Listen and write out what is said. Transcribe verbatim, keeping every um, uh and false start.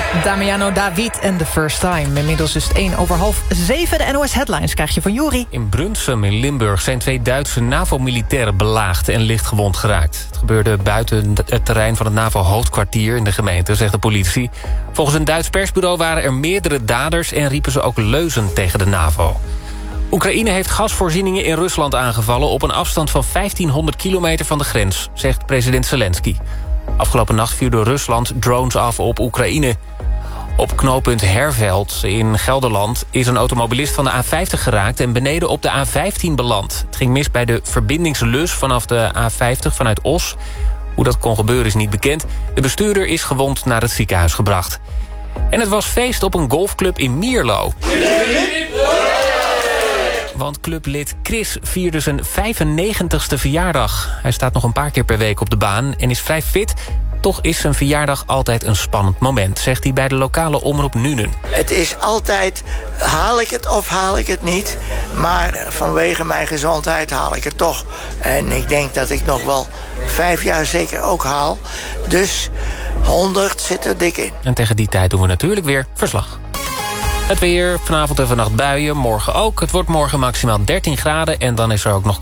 Damiano David en The First Time. Inmiddels is het één over half zeven. De N O S Headlines krijg je van Juri. In Brunsum in Limburg zijn twee Duitse NAVO-militairen belaagd en licht gewond geraakt. Het gebeurde buiten het terrein van het NAVO-hoofdkwartier in de gemeente, zegt de politie. Volgens een Duits persbureau waren er meerdere daders en riepen ze ook leuzen tegen de NAVO. Oekraïne heeft gasvoorzieningen in Rusland aangevallen op een afstand van vijftienhonderd kilometer van de grens, zegt president Zelensky. Afgelopen nacht vuurde Rusland drones af op Oekraïne. Op knooppunt Herveld in Gelderland is een automobilist van de A vijftig geraakt en beneden op de A vijftien beland. Het ging mis bij de verbindingslus vanaf de A vijftig vanuit Os. Hoe dat kon gebeuren is niet bekend. De bestuurder is gewond naar het ziekenhuis gebracht. En het was feest op een golfclub in Mierlo. Want clublid Chris vierde zijn vijfennegentigste verjaardag. Hij staat nog een paar keer per week op de baan en is vrij fit. Toch is zijn verjaardag altijd een spannend moment, zegt hij bij de lokale omroep Nuenen. Het is altijd, haal ik het of haal ik het niet? Maar vanwege mijn gezondheid haal ik het toch. En ik denk dat ik nog wel vijf jaar zeker ook haal. Dus honderd zit er dik in. En tegen die tijd doen we natuurlijk weer verslag. Het weer, vanavond en vannacht buien, morgen ook. Het wordt morgen maximaal dertien graden en dan is er ook nog